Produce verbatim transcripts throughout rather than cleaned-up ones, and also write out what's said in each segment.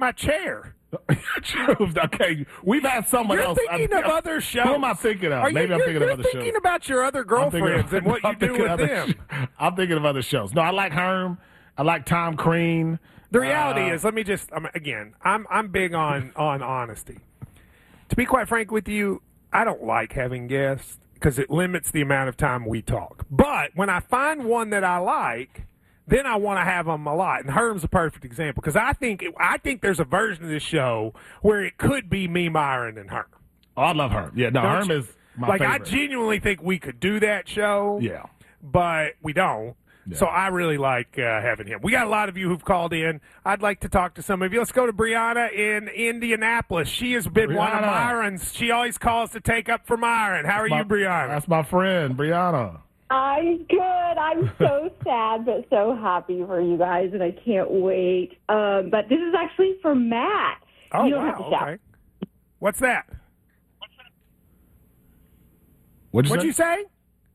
my chair. Truth. Okay, we've had someone You're else. thinking I'm, of other shows. Who am I thinking of? Are you, Maybe I'm you're, thinking you're of other thinking shows. about your other girlfriends of, and what you I'm do thinking with other them. sh- I'm thinking of other shows. No, I like Herm. I like Tom Crean. The reality uh, is, let me just um, again, I'm I'm big on on honesty. To be quite frank with you, I don't like having guests because it limits the amount of time we talk. But when I find one that I like, then I want to have them a lot. And Herm's a perfect example because I think I think there's a version of this show where it could be me, Myron, and Herm. Oh, I love Herm. Yeah, no, Don't Herm you? is my like favorite. I genuinely think we could do that show. Yeah. But we don't. Yeah. So I really like uh, having him. We got a lot of you who've called in. I'd like to talk to some of you. Let's go to Brianna in Indianapolis. She has been Brianna. one of Myron's. She always calls to take up for Myron. How are my, you, Brianna? That's my friend, Brianna. I'm good. I'm so sad, but so happy for you guys, and I can't wait. Um, but this is actually for Matt. Oh, you don't wow. have to shout. Okay. What's that? What'd you What'd say? you say?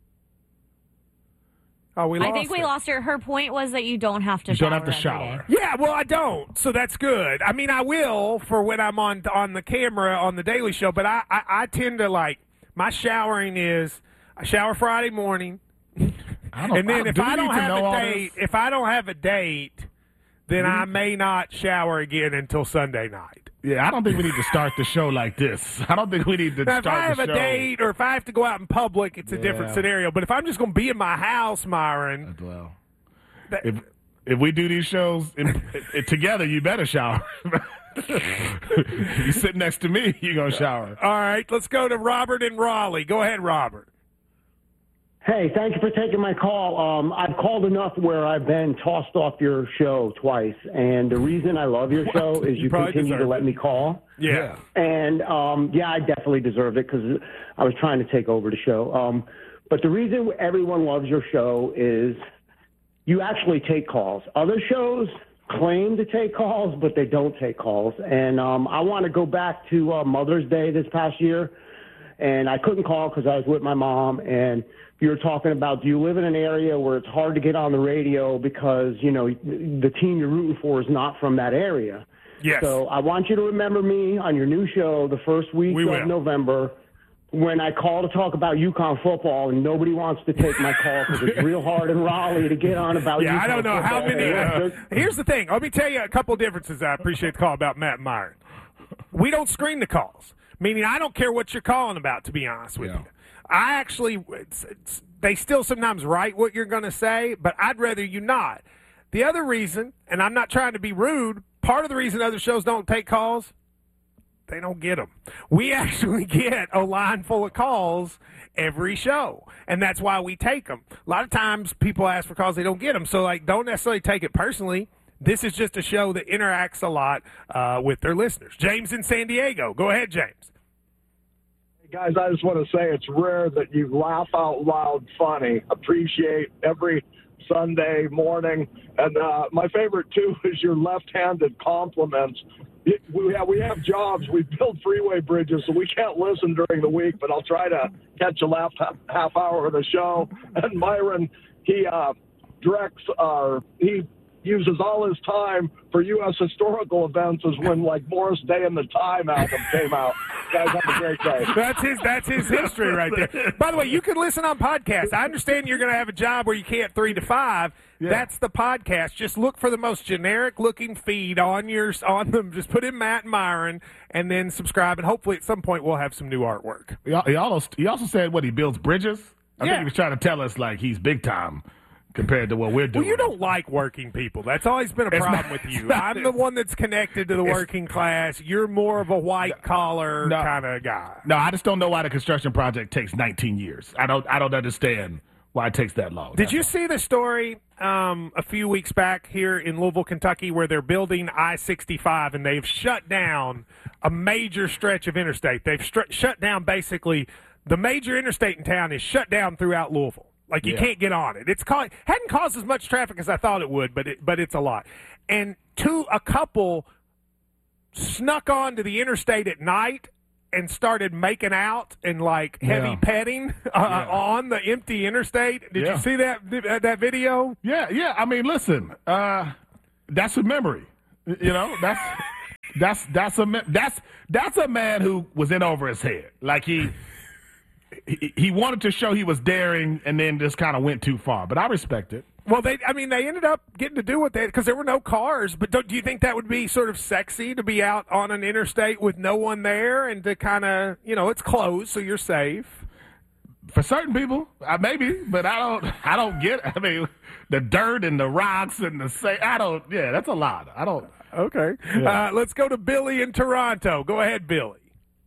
Oh, we lost I think we her. lost her. Her point was that you don't have to You shower. don't have to every shower. day. Yeah, well, I don't, so that's good. I mean, I will for when I'm on on the camera on the Daily Show, but I, I, I tend to like my showering is I shower Friday morning, I don't, and then I, if do I we don't need to have know a all date, this? if I don't have a date, then I may not shower again until Sunday night. Yeah, I don't think we need to start the show like this. I don't think we need to Now, if start I have the a show. date or if I have to go out in public, it's a different Yeah. scenario. But if I'm just going to be in my house, Myron, Well, that- if if we do these shows in, in, together, you better shower. You sit next to me, you're gonna shower. all right, let's go to Robert in Raleigh. Go ahead, Robert. Hey, thank you for taking my call. Um, I've called enough where I've been tossed off your show twice, and the reason I love your show is You you, probably continue to deserve let it. me call. Yeah. And, um, yeah, I definitely deserved it because I was trying to take over the show. Um, but the reason everyone loves your show is you actually take calls. Other shows claim to take calls, but they don't take calls. And um, I want to go back to uh, Mother's Day this past year, and I couldn't call because I was with my mom, and you were talking about, do you live in an area where it's hard to get on the radio because, you know, the team you're rooting for is not from that area? Yes. So I want you to remember me on your new show the first week We of will. November when I call to talk about UConn football and nobody wants to take my call because it's real hard in Raleigh to get on about Yeah, UConn I don't know how football. many. Yeah. Uh, here's the thing. Let me tell you a couple of differences. I appreciate the call about Matt and Myron. We don't screen the calls, meaning I don't care what you're calling about, to be honest with Yeah. you. I actually, it's, it's, they still sometimes write what you're going to say, but I'd rather you not. The other reason, and I'm not trying to be rude, part of the reason other shows don't take calls, they don't get them. We actually get a line full of calls every show, and that's why we take them. A lot of times people ask for calls, they don't get them. So, like, don't necessarily take it personally. This is just a show that interacts a lot uh, with their listeners. James in San Diego. Go ahead, James. Guys, I just want to say it's rare that you laugh out loud funny. Appreciate every Sunday morning. And uh, my favorite, too, is your left-handed compliments. It, we, have, we have jobs. We build freeway bridges, so we can't listen during the week, but I'll try to catch a last half, half hour of the show. And Myron, he uh, directs our – he uses all his time for U S historical events as when, like, Morris Day and the Time album came out. Guys, have a great day. That's his that's his history right there. By the way, you can listen on podcasts. I understand you're going to have a job where you can't three to five. Yeah. That's the podcast. Just look for the most generic looking feed on your on them. Just put in Matt and Myron and then subscribe. And hopefully at some point we'll have some new artwork. He, al- he also he also said what he builds bridges. I Yeah. think he was trying to tell us like he's big time compared to what we're doing. Well, you don't like working people. That's always been a It's problem not- with it's you. not- I'm the one that's connected to the it's- working class. You're more of a white collar No. kind of guy. No, I just don't know why the construction project takes nineteen years. I don't I don't understand why it takes that long. Did you see the story um, a few weeks back here in Louisville, Kentucky, where they're building I sixty-five and they've shut down a major stretch of interstate? They've str- shut down basically the major interstate in town is shut down throughout Louisville. Like you Yeah. can't get on it. It's ca- hadn't caused as much traffic as I thought it would, but it, but it's a lot. And two, a couple snuck onto the interstate at night and started making out and like heavy Yeah. petting uh, Yeah. on the empty interstate. Did Yeah. you see that that video? Yeah, yeah. I mean, listen, uh, that's a memory. You know, that's That's that's a ma- that's that's a man who was in over his head. Like he he, he wanted to show he was daring, and then just kind of went too far. But I respect it. Well, they, I mean, they ended up getting to do what they, because there were no cars. But don't, do you think that would be sort of sexy to be out on an interstate with no one there and to kind of, you know, it's closed, so you're safe? For certain people, uh, maybe, but I don't. I don't get. I mean, the dirt and the rocks and the say. I don't. Yeah, that's a lot. I don't. Okay. Yeah. Uh, let's go to Billy in Toronto. Go ahead, Billy.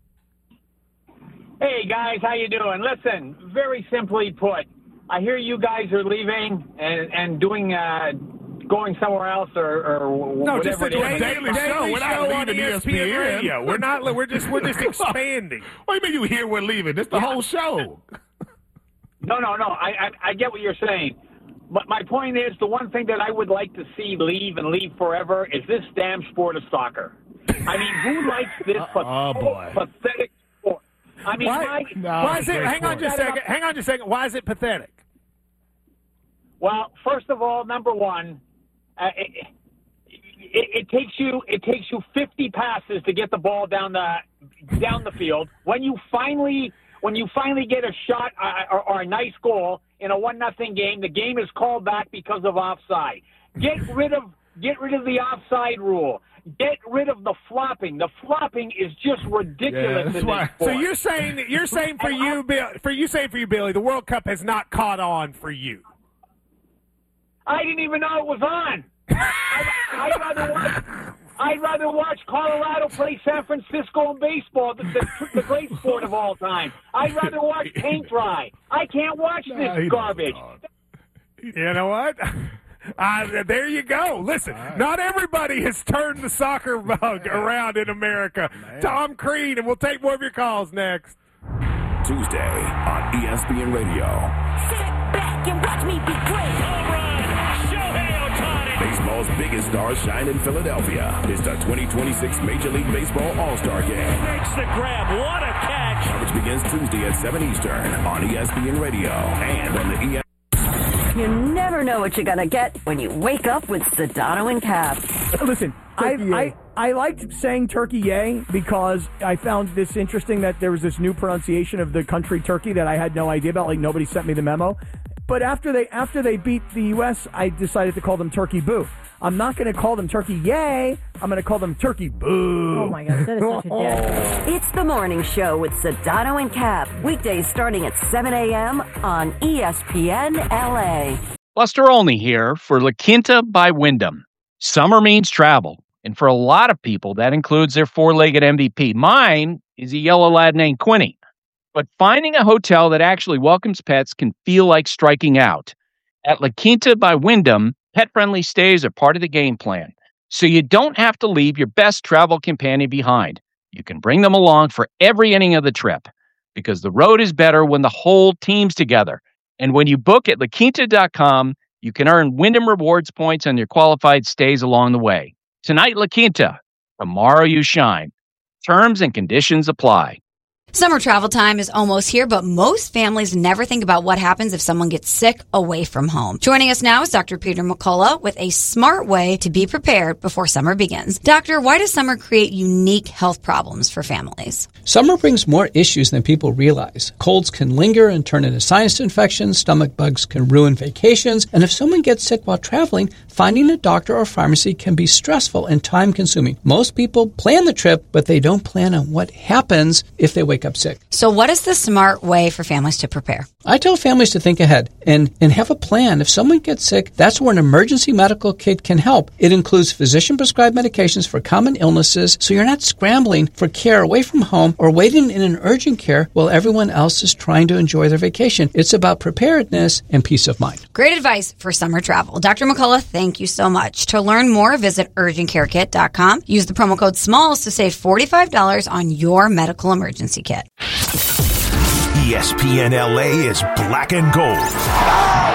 Hey guys, how you doing? Listen, very simply put, I hear you guys are leaving and and doing uh, going somewhere else or, or No, whatever just a it is. daily, Daily daily show. We're not show on leaving E S P N E S P N. Radio. We're not. We're just. We're just expanding. What do you mean you hear we're leaving? It's the whole show. No, no, no. I, I I get what you're saying. But my point is, the one thing that I would like to see leave and leave forever is this damn sport of soccer. I mean, who likes this Oh, boy. pathetic sport? I mean, Why, why, No, why it's is a it? great Hang on sport. just a second. Hang on just a second. Why is it pathetic? well, first of all, number one, uh, it, it, it takes you it takes you fifty passes to get the ball down the down the field. When you finally when you finally get a shot uh, or, or a nice goal in a one nothing game, the game is called back because of offside. Get rid of get rid of the offside rule. Get rid of the flopping. The flopping is just ridiculous. Yeah, that's in why- this So sport. you're saying that you're saying for you, Bill, for you saying for you, Billy, the World Cup has not caught on for you. I didn't even know it was on. I'd, I'd rather watch. I'd rather watch Colorado play San Francisco in baseball, the, the, the great sport of all time. I'd rather watch paint dry. I can't watch Nah, this he garbage. doesn't. You know what? Uh, there you go. Listen, not everybody has turned the soccer bug around in America. Tom Crean, and we'll take more of your calls next. Tuesday on E S P N Radio. Sit back and watch me be great. Home run, Shohei Ohtani. Baseball's biggest stars shine in Philadelphia. It's the twenty twenty-six Major League Baseball All-Star Game. Makes the grab. What a catch. Coverage begins Tuesday at seven Eastern on E S P N Radio and on the E S P N. You never know what you're going to get when you wake up with Sedano and Cap. Listen, I, I I liked saying Turkey Yay because I found this interesting that there was this new pronunciation of the country Turkey that I had no idea about. Like, nobody sent me the memo. But after they after they beat the U S, I decided to call them Turkey Boo. I'm not going to call them Turkey Yay. I'm going to call them Turkey Boo. Oh, my God. That is such a dad joke. It's the morning show with Sedano and Cap. Weekdays starting at seven a.m. on E S P N L A. Buster Olney here for La Quinta by Wyndham. Summer means travel, and for a lot of people, that includes their four-legged M V P. Mine is a yellow lad named Quinny. But finding a hotel that actually welcomes pets can feel like striking out. At La Quinta by Wyndham, pet-friendly stays are part of the game plan, so you don't have to leave your best travel companion behind. You can bring them along for every inning of the trip, because the road is better when the whole team's together. And when you book at la quinta dot com, you can earn Wyndham Rewards points on your qualified stays along the way. Tonight, La Quinta. Tomorrow, you shine. Terms and conditions apply. Summer travel time is almost here, but most families never think about what happens if someone gets sick away from home. Joining us now is Doctor Peter McCullough with a smart way to be prepared before summer begins. Doctor, why does summer create unique health problems for families? Summer brings more issues than people realize. Colds can linger and turn into sinus infections, stomach bugs can ruin vacations, and if someone gets sick while traveling, finding a doctor or pharmacy can be stressful and time-consuming. Most people plan the trip, but they don't plan on what happens if they wake up sick. So what is the smart way for families to prepare? I tell families to think ahead and, and have a plan. If someone gets sick, that's where an emergency medical kit can help. It includes physician-prescribed medications for common illnesses, so you're not scrambling for care away from home or waiting in an urgent care while everyone else is trying to enjoy their vacation. It's about preparedness and peace of mind. Great advice for summer travel. Doctor McCullough, thank you so much. To learn more, visit urgent care kit dot com. Use the promo code SMALLS to save forty-five dollars on your medical emergency kit. E S P N L A is black and gold.